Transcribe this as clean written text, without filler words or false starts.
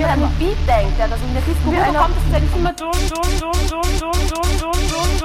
an den Beat denkt, ja, dass in der Disco Wie bekommt es denn immer dumm?